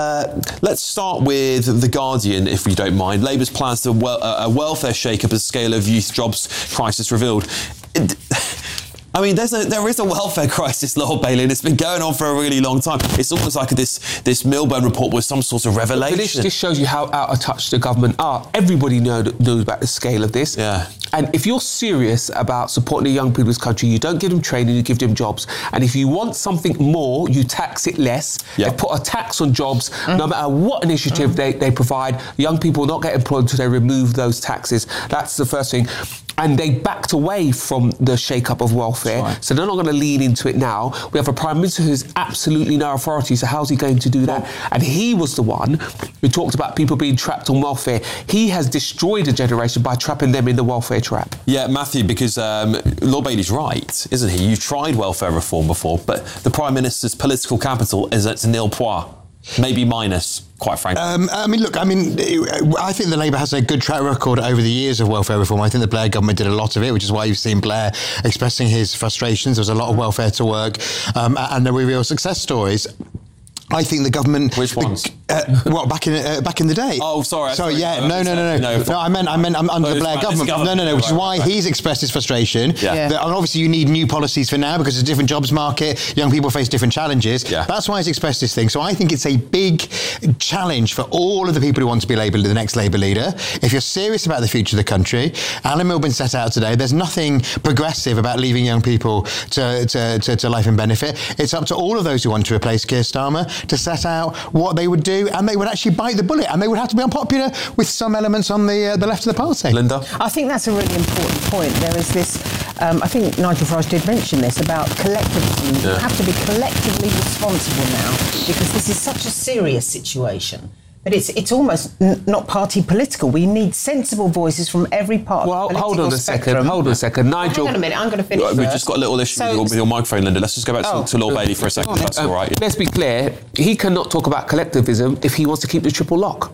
Let's start with The Guardian, if you don't mind. Labour's plans to a welfare shake-up as scale of youth jobs crisis revealed. There is a welfare crisis, Lord Bailey, and it's been going on for a really long time. It's almost like this Milburn report was some sort of revelation. This shows you how out of touch the government are. Everybody knows about the scale of this. Yeah. And if you're serious about supporting the young people of this country, you don't give them training, you give them jobs. And if you want something more, you tax it less. Yeah. They put a tax on jobs, no matter what initiative they provide. Young people will not get employed until they remove those taxes. That's the first thing. And they backed away from the shake-up of welfare, right. So they're not going to lean into it now. We have a Prime Minister who has absolutely no authority, so how's he going to do that? And he was the one who talked about people being trapped on welfare. He has destroyed a generation by trapping them in the welfare trap. Yeah, Matthew, because Lord Bailey's right, isn't he? You've tried welfare reform before, but the Prime Minister's political capital is at nil point, maybe minus. Quite frankly. I think the Labour has a good track record over the years of welfare reform. I think the Blair government did a lot of it, which is why you've seen Blair expressing his frustrations. There was a lot of welfare to work, and there were real success stories. I think the government. Which ones? Back in the day. Oh, sorry. Sorry, yeah, no. I meant under the Blair government. No. Which is why he's expressed his frustration. Yeah. And obviously, you need new policies for now because it's a different jobs market. Young people face different challenges. Yeah. That's why he's expressed this thing. So I think it's a big challenge for all of the people who want to be the next Labour leader. If you're serious about the future of the country, Alan Milburn set out today. There's nothing progressive about leaving young people to life and benefit. It's up to all of those who want to replace Keir Starmer to set out what they would do, and they would actually bite the bullet, and they would have to be unpopular with some elements on the left of the party. Linda? I think that's a really important point. There is this, I think Nigel Farage did mention this, about collectivism. Yeah. You have to be collectively responsible now, because this is such a serious situation. But it's almost not party political. We need sensible voices from every part of the political spectrum. Hold on a second. Nigel... Hang on a minute, I'm going to finish We've just got a little issue with your microphone, Linda. Let's just go back to Lord Bailey for a second, if that's all right. Let's be clear. He cannot talk about collectivism if he wants to keep the triple lock.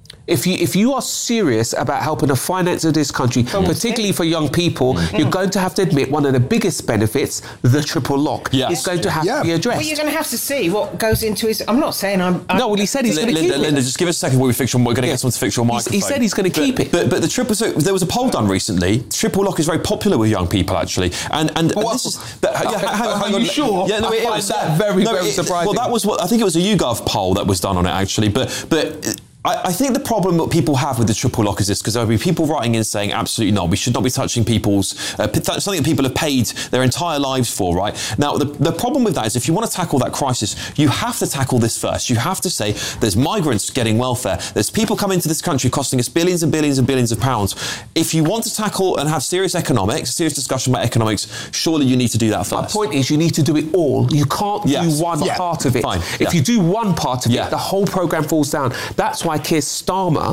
If you are serious about helping the finance of this country, particularly for young people, you're going to have to admit one of the biggest benefits, the triple lock, is going to have to be addressed. Well, you're going to have to see what goes into his... I'm not saying I'm... No, well, he said he's going to keep it. Linda, just give us a second while we're going to get someone to fix your microphone. He said he's going to keep it. But the triple... So there was a poll done recently. Triple lock is very popular with young people, actually. And this is... Are you sure? Yeah, no, it was that very surprising. Well, that was what... I think it was a YouGov poll that was done on it, actually. But I think the problem that people have with the triple lock is this, because there'll be people writing in saying, absolutely not, we should not be touching people's... something that people have paid their entire lives for, right? Now, the problem with that is if you want to tackle that crisis, you have to tackle this first. You have to say there's migrants getting welfare. There's people coming to this country costing us billions and billions and billions of pounds. If you want to tackle and have serious discussion about economics, surely you need to do that first. My point is you need to do it all. You can't do one part of it. Fine. If you do one part of it, the whole programme falls down. That's why Keir Starmer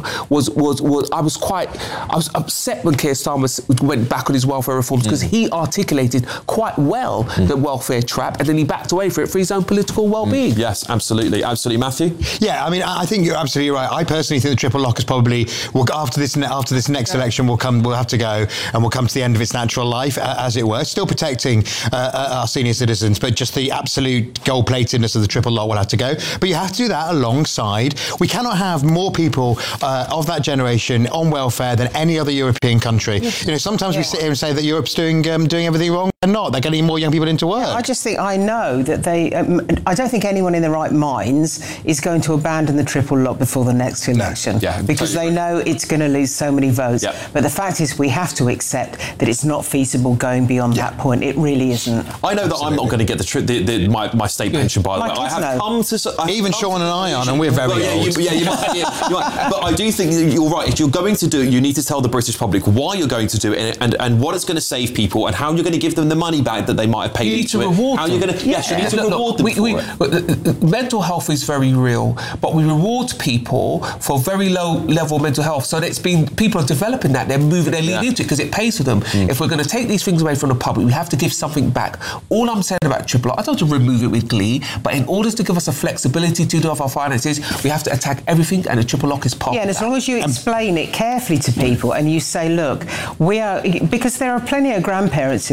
I was upset when Keir Starmer went back on his welfare reforms because he articulated quite well the welfare trap, and then he backed away from it for his own political well-being. Yes, absolutely, Matthew. Yeah, I mean, I think you're absolutely right. I personally think the triple lock is probably after this next election will have to go, and will come to the end of its natural life, as it were. Still protecting our senior citizens, but just the absolute gold-platedness of the triple lock will have to go. But you have to do that alongside. We cannot have more people of that generation on welfare than any other European country. You know, sometimes we sit here and say that Europe's doing everything wrong. They're not. They're getting more young people into work. I just think I know that they... I don't think anyone in their right minds is going to abandon the triple lock before the next election, because they know it's going to lose so many votes. But the fact is we have to accept that it's not feasible going beyond that point. It really isn't. I know that I'm not going to get my state pension, by the way. I have come to... Even Sean and I aren't, and we're very old. You might. But I do think that you're right. If you're going to do it, you need to tell the British public why you're going to do it and what it's going to save people and how you're going to give them the money back that they might have paid you need into to it. Reward how them. You're going to, you need to reward them for it. Mental health is very real, but we reward people for very low level mental health. So people are developing that. They're leaning into it because it pays for them. If we're going to take these things away from the public, we have to give something back. All I'm saying about triple lock, I don't want to remove it with glee, but in order to give us a flexibility to do our finances, we have to attack everything, and the triple lock is part of and as long as you explain it carefully to people and you say, look, because there are plenty of grandparents in this country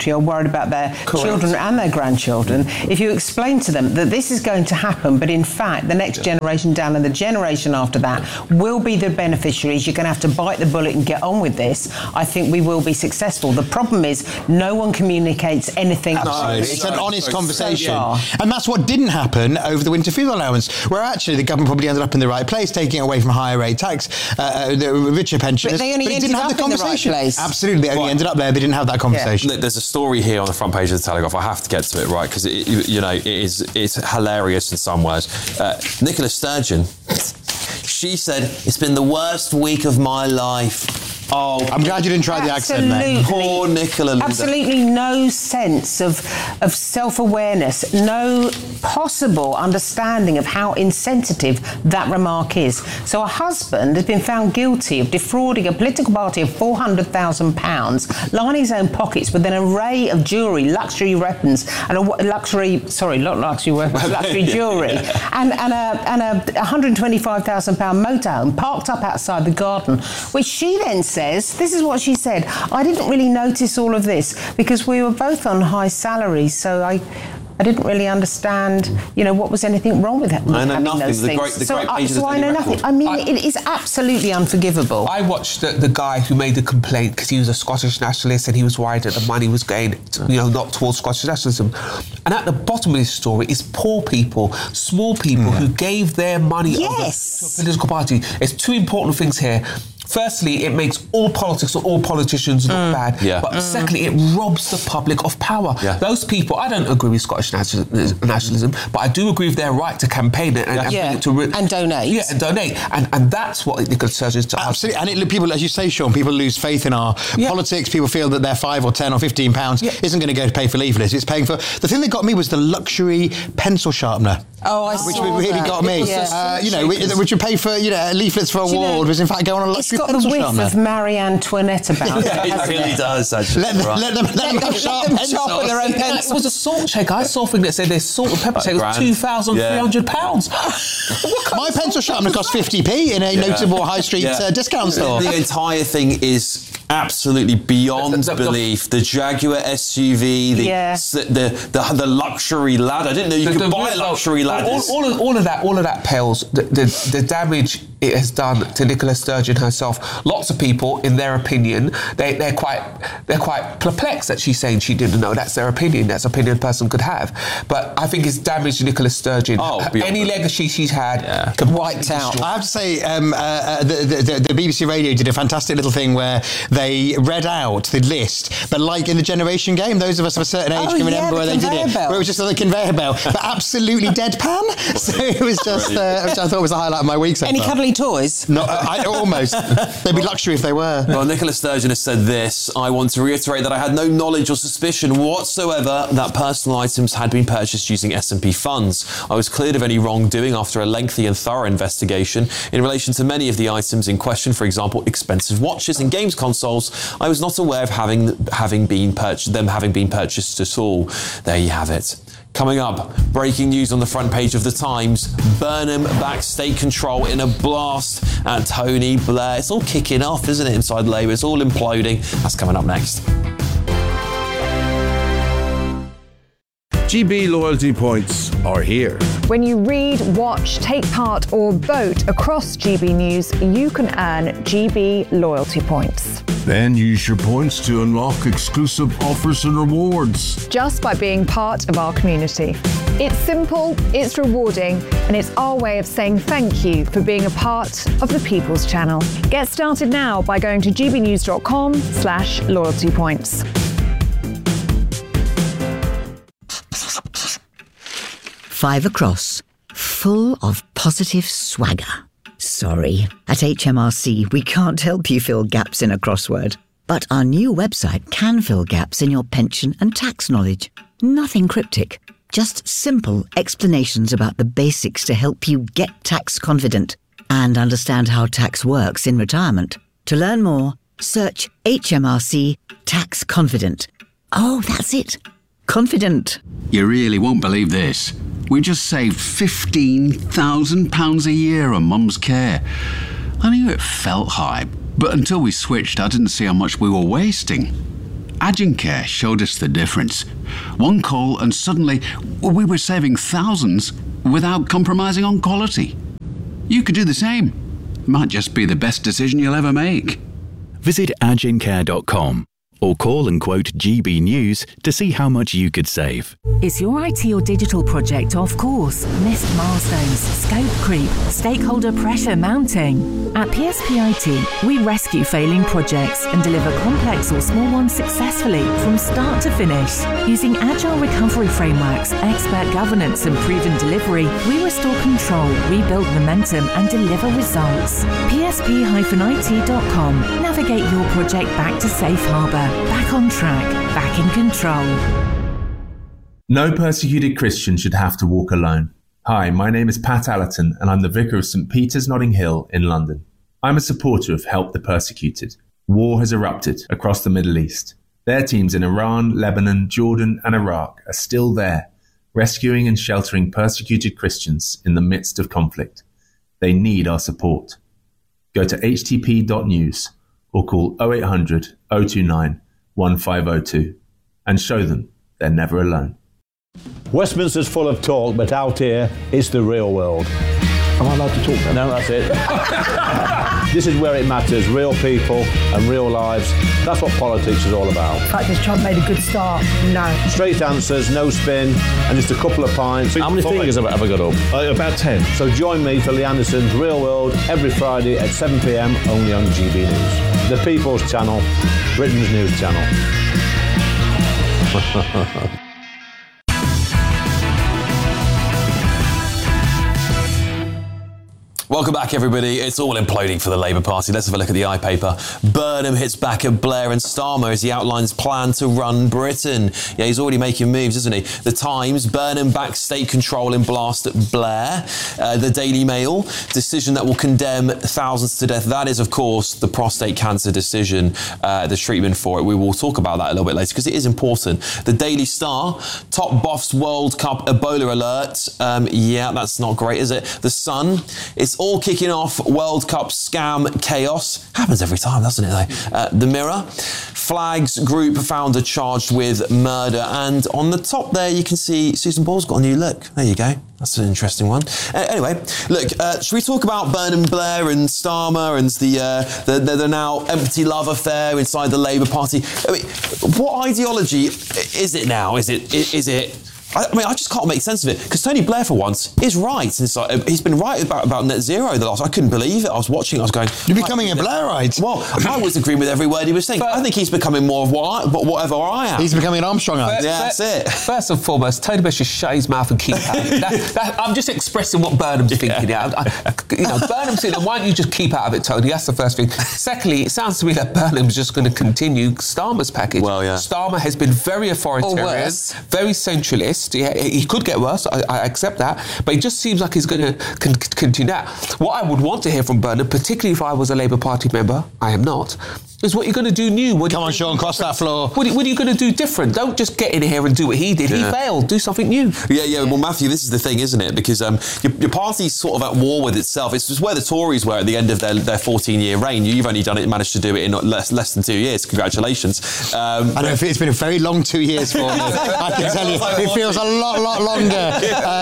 party are worried about their children and their grandchildren. If you explain to them that this is going to happen, but in fact the next generation down and the generation after that will be the beneficiaries, you're going to have to bite the bullet and get on with this, I think we will be successful. The problem is no one communicates anything. It's an honest conversation. And that's what didn't happen over the winter fuel allowance, where actually the government probably ended up in the right place, taking away from higher rate tax, the richer pensioners. But they only ended up in the right place. Absolutely, they only ended up there. They didn't have that conversation. Yeah. There's a story here on the front page of the Telegraph. I have to get to it, right, because it's hilarious in some words. Nicola Sturgeon, she said, "It's been the worst week of my life." Oh, I'm glad you didn't try the accent there. Poor Nicola. Linda. Absolutely no sense of self-awareness, no possible understanding of how insensitive that remark is. So a husband has been found guilty of defrauding a political party of £400,000, lining his own pockets with an array of jewellery, luxury weapons, and luxury jewellery, and a £125,000 motorhome parked up outside the garden, which she then says, this is what she said, "I didn't really notice all of this because we were both on high salaries, so I didn't really understand, what was anything wrong with having those things." So I know nothing. I mean, it is absolutely unforgivable. I watched the guy who made the complaint because he was a Scottish nationalist and he was worried that the money was going, not towards Scottish nationalism. And at the bottom of this story is poor people, small people who gave their money over to a political party. There's two important things here. Firstly, it makes all politics or all politicians look bad. Yeah. But secondly, it robs the public of power. Yeah. Those people, I don't agree with Scottish nationalism, but I do agree with their right to campaign and and donate. Yeah, and donate. And that's what Nicola Sturgeon's done. Absolutely. And people, as you say, Sean, people lose faith in our politics. People feel that their £5 or £10 or £15 isn't going to go to pay for leaflets. It's paying for... The thing that got me was the luxury pencil sharpener. Which really got me. Which would pay for, leaflets for a ward, was in fact going on a luxury pencil sharpener. It's got the whiff of Marie Antoinette about it. It really does, actually. Let them sharpen their own pencils. It was a salt check. I saw a thing that said their salt and pepper check was £2,300. My pencil sharpener cost 50p in a notable high street discount store. The entire thing is absolutely beyond belief. The Jaguar SUV, the luxury ladder. I didn't know you could buy luxury ladders. All of that pales the damage it has done to Nicola Sturgeon herself. Lots of people, in their opinion, they're quite perplexed that she's saying she didn't know. That's their opinion. That's an opinion a person could have. But I think it's damaged Nicola Sturgeon. Any legacy she's had wiped out. I have to say, the BBC Radio did a fantastic little thing where they read out the list, but like in the Generation Game, those of us of a certain age can remember where they did it, where it was just on the conveyor belt, but absolutely deadpan. So it was just, which I thought was the highlight of my week so Any far. cuddly toys? No, almost. They'd be luxury if they were. Well, Nicola Sturgeon has said this: "I want to reiterate that I had no knowledge or suspicion whatsoever that personal items had been purchased using S&P funds. I was cleared of any wrongdoing after a lengthy and thorough investigation. In relation to many of the items in question, for example, expensive watches and games consoles, I was not aware of having been purchased at all." There you have it. Coming up, breaking news on the front page of The Times. Burnham backs state control in a blast at Tony Blair. It's all kicking off, isn't it, inside Labour? It's all imploding. That's coming up next. GB loyalty points are here. When you read, watch, take part or vote across GB News, you can earn GB loyalty points. Then use your points to unlock exclusive offers and rewards. Just by being part of our community. It's simple, it's rewarding, and it's our way of saying thank you for being a part of the People's Channel. Get started now by going to gbnews.com/loyalty points. Five across, full of positive swagger. Sorry, at HMRC we can't help you fill gaps in a crossword. But our new website can fill gaps in your pension and tax knowledge. Nothing cryptic, just simple explanations about the basics to help you get tax confident and understand how tax works in retirement. To learn more, search HMRC Tax Confident. Oh, that's it. Confident. You really won't believe this. We just saved £15,000 a year on Mum's care. I knew it felt high, but until we switched, I didn't see how much we were wasting. Agincare showed us the difference. One call and suddenly we were saving thousands without compromising on quality. You could do the same. Might just be the best decision you'll ever make. Visit agincare.com or call and quote GB News to see how much you could save. Is your IT or digital project off course? Missed milestones, scope creep, stakeholder pressure mounting? At PSP IT, we rescue failing projects and deliver complex or small ones successfully from start to finish. Using agile recovery frameworks, expert governance and proven delivery, we restore control, rebuild momentum and deliver results. PSP-IT.com. Navigate your project back to safe harbour. Back on track, back in control. No persecuted Christian should have to walk alone. Hi, my name is Pat Allerton and I'm the Vicar of St Peter's Notting Hill in London. I'm a supporter of Help the Persecuted. War has erupted across the Middle East. Their teams in Iran, Lebanon, Jordan and Iraq are still there, rescuing and sheltering persecuted Christians in the midst of conflict. They need our support. Go to htp.news or call 0800 029 1502 and show them they're never alone. Westminster's full of talk, but out here, it's the real world. Am I allowed to talk now? No, that's it. This is where it matters, real people and real lives. That's what politics is all about. In fact, has Trump made a good start? No. Straight answers, no spin, and just a couple of pints. How many fingers have I got up? About 10. So join me for Lee Anderson's Real World every Friday at 7 p.m, only on GB News. The People's Channel, Britain's news channel. Welcome back, everybody. It's all imploding for the Labour Party. Let's have a look at the iPaper. Burnham hits back at Blair and Starmer as he outlines plan to run Britain. Yeah, he's already making moves, isn't he? The Times, Burnham backs state control in blast at Blair. The Daily Mail, decision that will condemn thousands to death. That is, of course, the prostate cancer decision, the treatment for it. We will talk about that a little bit later because it is important. The Daily Star, top boffs World Cup Ebola alert. Yeah, that's not great, is it? The Sun, it's all kicking off World Cup scam chaos. Happens every time, doesn't it, though? The Mirror, Flags Group founder charged with murder. And on the top there, you can see Susan Ball's got a new look. There you go. That's an interesting one. Anyway, look, should we talk about Burnham, Blair and Starmer and the now empty love affair inside the Labour Party? I mean, what ideology is it now? Is it? I mean, I just can't make sense of it because Tony Blair, for once, is right. It's like, he's been right about net zero. I couldn't believe it. I was watching. I was going, "You're becoming a Blairite." Well, I was agreeing with every word he was saying. I think he's becoming more of whatever I am. He's becoming an Armstrongite. Yeah, that's it. First and foremost, Tony Blair should shut his mouth and keep out. I'm just expressing what Burnham's thinking. Yeah. Burnham's thinking, why don't you just keep out of it, Tony? That's the first thing. Secondly, it sounds to me that Burnham's just going to continue Starmer's package. Well, yeah. Starmer has been very authoritarian, very centralist. Yeah, he could get worse, I accept that, but it just seems like he's going to continue that. What I would want to hear from Burnham, particularly if I was a Labour Party member, I am not, is what you're going to do new. Come on, Sean, cross that floor. What are you going to do different? Don't just get in here and do what he did. Yeah. He failed. Do something new. Yeah. Well, Matthew, this is the thing, isn't it? Because your party's sort of at war with itself. It's just where the Tories were at the end of their 14-year reign. You've only managed to do it in less than 2 years. Congratulations. I know it's been a very long 2 years for me. I can tell you, it feels a lot longer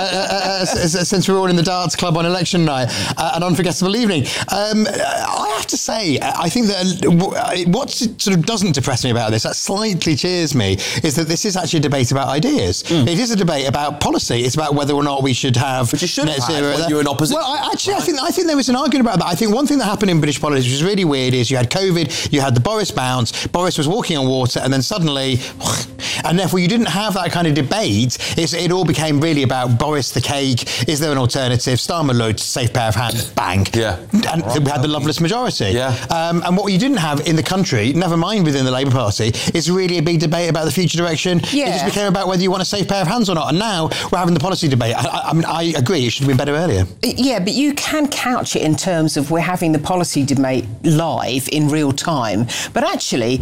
since we were all in the darts club on election night. An unforgettable evening. I have to say, I think that what sort of doesn't depress me about this, that slightly cheers me, is that this is actually a debate about ideas. It is a debate about policy. It's about whether or not we should have net zero. When you're in opposition. Well, I think there was an argument about that. I think one thing that happened in British politics, which was really weird, is you had COVID, you had the Boris bounce, Boris was walking on water, and then suddenly, and therefore you didn't have that kind of debate. It all became really about Boris the cake. Is there an alternative? Starmer loads, safe pair of hands, bang. Yeah. And we had the loveless majority. Yeah. And what you didn't have in the country, never mind within the Labour Party, is really a big debate about the future direction. Yeah. It just became about whether you want a safe pair of hands or not. And now we're having the policy debate. I mean, I agree, it should have been better earlier. Yeah, but you can couch it in terms of we're having the policy debate live in real time. But actually,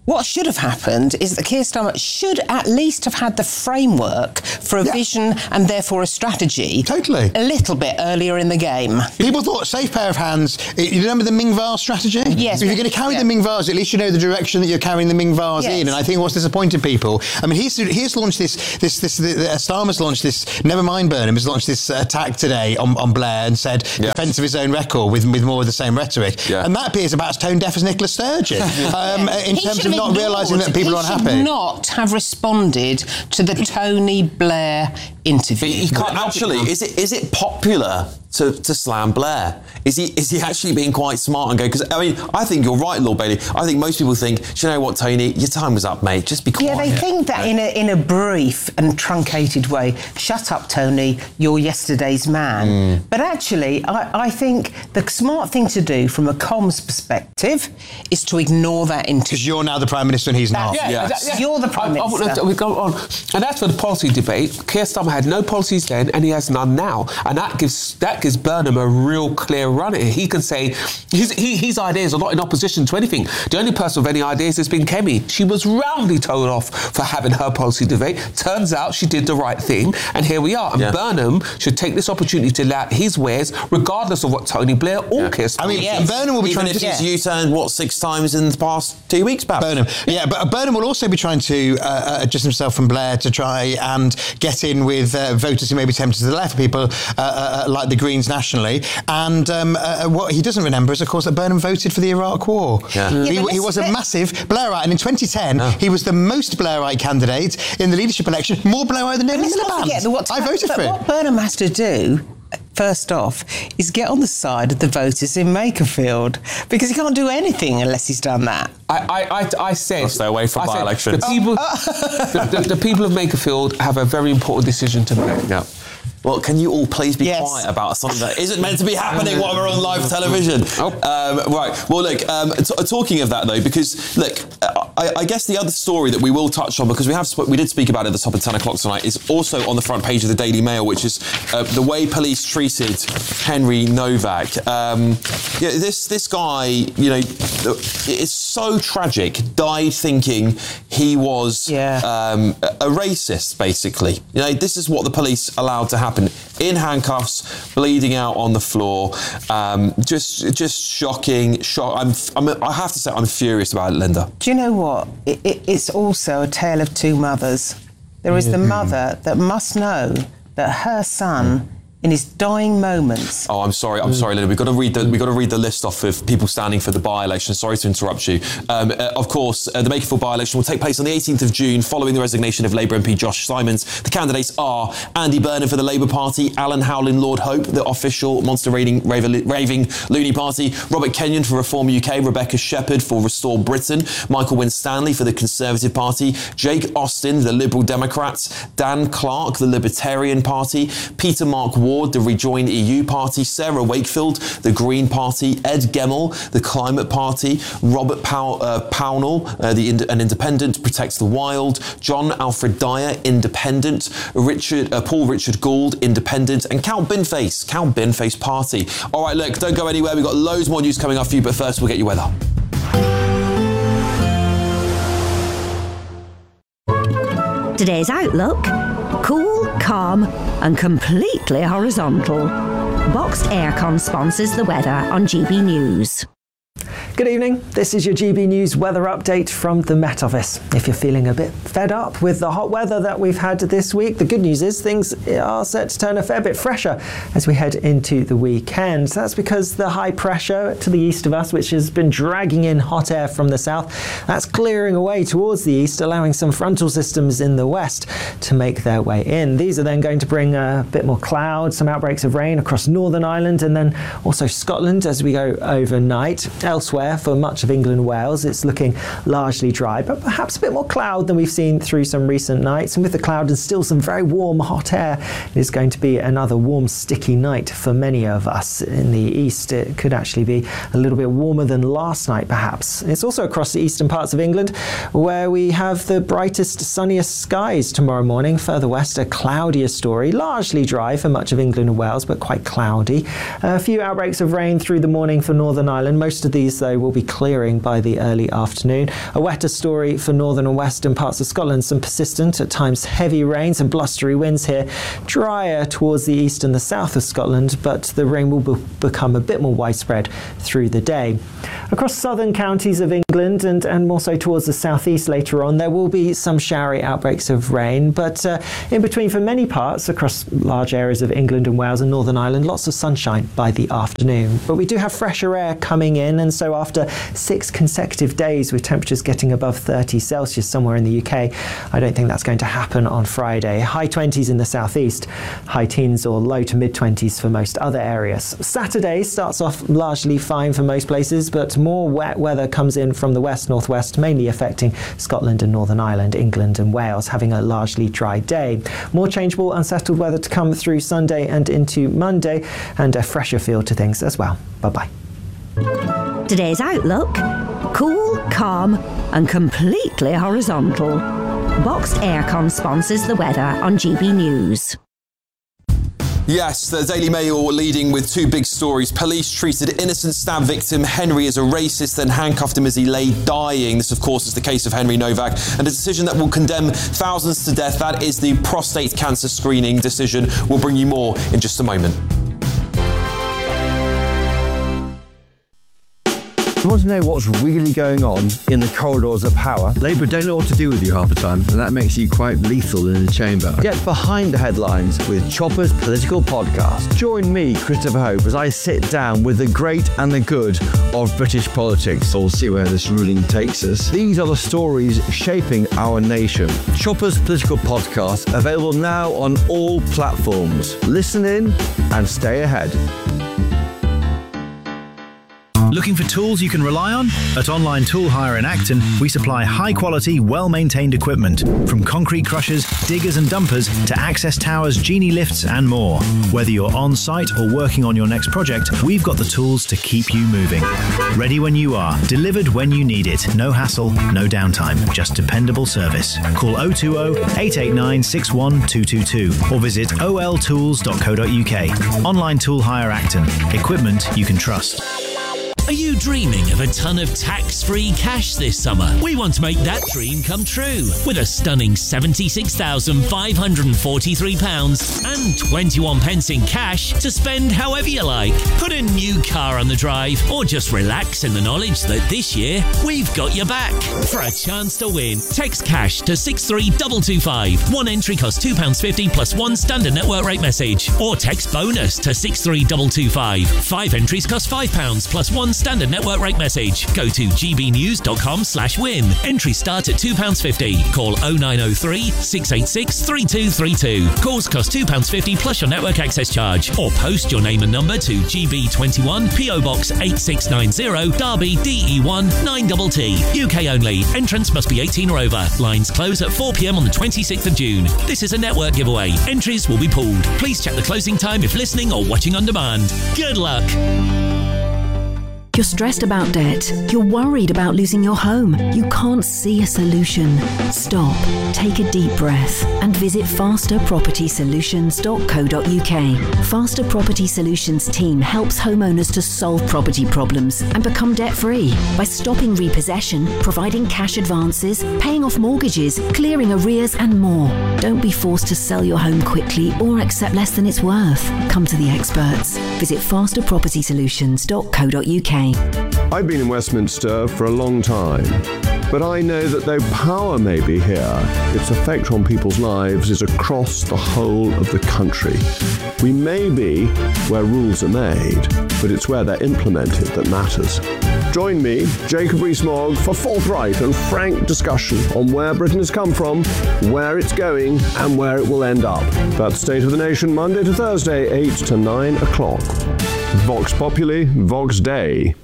What should have happened is that Keir Starmer should at least have had the framework for a vision and therefore a strategy. Totally. A little bit earlier in the game. People thought safe pair of hands. You remember the Ming Vase strategy? Yes. If you're going to carry the Ming Vase, at least you know the direction that you're carrying the Ming Vase in. And I think what's disappointed people, I mean, he's launched Starmer's launched this, never mind Burnham, has launched this attack today on Blair and said defence of his own record with more of the same rhetoric. Yeah. And that appears about as tone deaf as Nicola Sturgeon in terms of not realising that people are unhappy. He should not have responded to the Tony Blair interview. But he can't actually. Is it popular to slam Blair? Is he actually being quite smart and go? Because I mean, I think you're right, Lord Bailey. I think most people think, do you know what, Tony, your time was up, mate. Just be quiet. Yeah, they think that in a brief and truncated way. Shut up, Tony. You're yesterday's man. But actually, I think the smart thing to do from a comms perspective is to ignore that interview. Because you're now the Prime Minister and he's not. You're the Prime Minister. We go on, and that's for the policy debate. Keir Starmer had no policies then, and he has none now, and that gives Burnham a real clear run at it. He can say his ideas are not in opposition to anything. The only person with any ideas has been Kemi. She was roundly told off for having her policy debate. Turns out she did the right thing, and here we are. And Burnham should take this opportunity to lay out his wares, regardless of what Tony Blair or Keir Starmer. I mean, Burnham will be trying to... Even if he's U-turned, 6 times in the past 2 weeks, perhaps? Burnham. Yeah, but Burnham will also be trying to adjust himself from Blair to try and get in with voters who may be tempted to the left, people like the Greens nationally. And what he doesn't remember is, of course, that Burnham voted for the Iraq War. He was a massive Blairite, and in 2010, he was the most Blairite candidate in the leadership election, more Blairite than Neil Miliband. I voted for him. What Burnham has to do, first off, is get on the side of the voters in Makerfield, because he can't do anything unless he's done that. I said... I'll stay away from by-elections. The people of Makerfield have a very important decision to make. Yeah. Well, can you all please be quiet about something that isn't meant to be happening while we're on live television? Right. Well, look, talking of that, though, because, look, I guess the other story that we will touch on, because we did speak about it at the top of 10 o'clock tonight, is also on the front page of the Daily Mail, which is the way police treated Henry Novak. This guy, it's so tragic, died thinking he was a racist, basically. This is what the police allowed to happen. In handcuffs, bleeding out on the floor, just shocking. I have to say, I'm furious about it, Linda. Do you know what? It's also a tale of two mothers. There is the mother that must know that her son, in his dying moments. Oh, I'm sorry, Linda. We've got to read the list off of people standing for the by-election. Sorry to interrupt you. Of course, the Makerfield by-election will take place on the 18th of June, following the resignation of Labour MP Josh Simons. The candidates are Andy Burnham for the Labour Party, Alan Howlin Lord Hope, the official monster raving loony party, Robert Kenyon for Reform UK, Rebecca Shepherd for Restore Britain, Michael Winstanley for the Conservative Party, Jake Austin, the Liberal Democrats, Dan Clark, the Libertarian Party, Peter Mark Ward, the Rejoin EU Party, Sarah Wakefield, the Green Party, Ed Gemmell, the Climate Party, Robert Pownall, an independent, Protects the Wild, John Alfred Dyer, independent, Paul Richard Gould, independent, and Count Binface Party. All right, look, don't go anywhere. We've got loads more news coming up for you, but first we'll get your weather. Today's outlook: cool, calm and completely horizontal. Boxed Aircon sponsors the weather on GB News. Good evening, this is your GB News weather update from the Met Office. If you're feeling a bit fed up with the hot weather that we've had this week, the good news is things are set to turn a fair bit fresher as we head into the weekend. That's because the high pressure to the east of us, which has been dragging in hot air from the south, that's clearing away towards the east, allowing some frontal systems in the west to make their way in. These are then going to bring a bit more cloud, some outbreaks of rain across Northern Ireland and then also Scotland as we go overnight. Elsewhere, for much of England and Wales, it's looking largely dry, but perhaps a bit more cloud than we've seen through some recent nights. And with the cloud and still some very warm, hot air, it is going to be another warm, sticky night for many of us. In the east, it could actually be a little bit warmer than last night, perhaps. It's also across the eastern parts of England where we have the brightest, sunniest skies tomorrow morning. Further west, a cloudier story, largely dry for much of England and Wales, but quite cloudy. A few outbreaks of rain through the morning for Northern Ireland. Most of these, though, though, will be clearing by the early afternoon. A wetter story for northern and western parts of Scotland. Some persistent, at times heavy rains and blustery winds here. Drier towards the east and the south of Scotland, but the rain will become a bit more widespread through the day. Across southern counties of England and more so towards the southeast later on, there will be some showery outbreaks of rain, but in between for many parts across large areas of England and Wales and Northern Ireland, lots of sunshine by the afternoon. But we do have fresher air coming in, and so after 6 consecutive days with temperatures getting above 30 Celsius somewhere in the UK, I don't think that's going to happen on Friday. High 20s in the southeast, high teens or low to mid 20s for most other areas. Saturday starts off largely fine for most places, but more wet weather comes in from the west-northwest, mainly affecting Scotland and Northern Ireland, England and Wales, having a largely dry day. More changeable, unsettled weather to come through Sunday and into Monday, and a fresher feel to things as well. Bye-bye. Today's outlook: cool, calm and completely horizontal. Boxed Aircon sponsors the weather on GB News. Yes, the Daily Mail leading with 2 big stories. Police treated innocent stab victim Henry as a racist, then handcuffed him as he lay dying. This, of course, is the case of Henry Novak, and a decision that will condemn thousands to death. That is the prostate cancer screening decision. We'll bring you more in just a moment. You want to know what's really going on in the corridors of power? Labour don't know what to do with you half the time, and that makes you quite lethal in the chamber. Get behind the headlines with Chopper's Political Podcast. Join me, Christopher Hope, as I sit down with the great and the good of British politics. We'll see where this ruling takes us. These are the stories shaping our nation. Chopper's Political Podcast, available now on all platforms. Listen in and stay ahead. Looking for tools you can rely on? At Online Tool Hire in Acton, we supply high-quality, well-maintained equipment, from concrete crushers, diggers and dumpers to access towers, genie lifts and more. Whether you're on-site or working on your next project, we've got the tools to keep you moving. Ready when you are, delivered when you need it. No hassle, no downtime, just dependable service. Call 020-889-61222 or visit oltools.co.uk. Online Tool Hire Acton. Equipment you can trust. Are you dreaming of a ton of tax-free cash this summer? We want to make that dream come true with a stunning £76,543 and 21 pence in cash to spend however you like. Put a new car on the drive or just relax in the knowledge that this year we've got your back. For a chance to win, text cash to 63225. One entry costs £2.50 plus 1 standard network rate message. Or text bonus to 63225. 5 entries cost £5 plus 1 standard network rate message. Go to gbnews.com/win. Entries start at £2.50. Call 0903 686 3232. Calls cost £2.50 plus your network access charge. Or post your name and number to GB21 PO Box 8690 Derby DE1 9TT. UK only. Entrance must be 18 or over. Lines close at 4 p.m. on the 26th of June. This is a network giveaway. Entries will be pooled. Please check the closing time if listening or watching on demand. Good luck. You're stressed about debt. You're worried about losing your home. You can't see a solution. Stop, take a deep breath and visit fasterpropertysolutions.co.uk. Faster Property Solutions team helps homeowners to solve property problems and become debt-free by stopping repossession, providing cash advances, paying off mortgages, clearing arrears and more. Don't be forced to sell your home quickly or accept less than it's worth. Come to the experts. Visit fasterpropertysolutions.co.uk. I've been in Westminster for a long time, but I know that though power may be here, its effect on people's lives is across the whole of the country. We may be where rules are made, but it's where they're implemented that matters. Join me, Jacob Rees-Mogg, for forthright and frank discussion on where Britain has come from, where it's going, and where it will end up. That's State of the Nation, Monday to Thursday, 8 to 9 o'clock. Vox Populi, Vox Dei.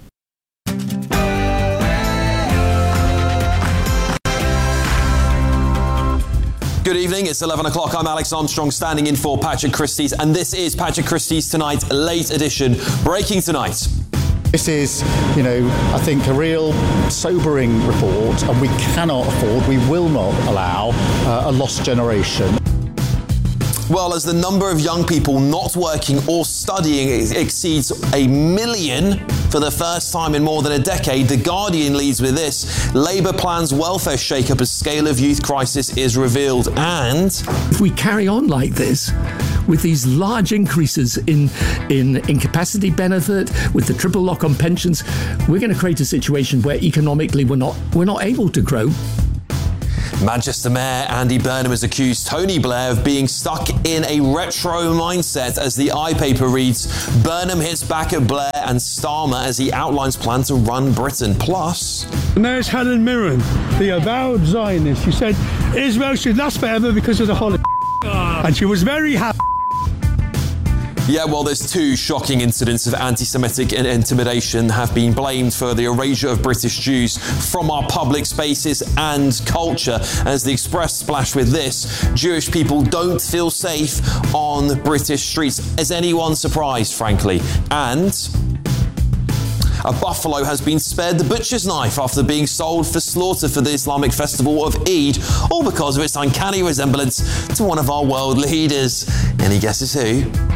Good evening, it's 11 o'clock. I'm Alex Armstrong, standing in for Patrick Christys, and this is Patrick Christys Tonight, late edition, breaking tonight. This is, I think a real sobering report, and we cannot afford, we will not allow a lost generation. Well, as the number of young people not working or studying exceeds 1 million for the first time in more than a decade, The Guardian leads with this. Labour plans welfare shake-up as scale of youth crisis is revealed. And if we carry on like this, with these large increases in incapacity benefit, with the triple lock on pensions, we're going to create a situation where economically we're not able to grow. Manchester Mayor Andy Burnham has accused Tony Blair of being stuck in a retro mindset. As the iPaper reads, Burnham hits back at Blair and Starmer as he outlines plan to run Britain. Plus, Mayor's Helen Mirren, the avowed Zionist, she said Israel should last forever because of the Holocaust. And she was very happy. Yeah, well, there's 2 shocking incidents of anti-Semitic intimidation have been blamed for the erasure of British Jews from our public spaces and culture. As the Express splash with this, Jewish people don't feel safe on British streets. Is anyone surprised, frankly? And a buffalo has been spared the butcher's knife after being sold for slaughter for the Islamic festival of Eid, all because of its uncanny resemblance to one of our world leaders. Any guesses who?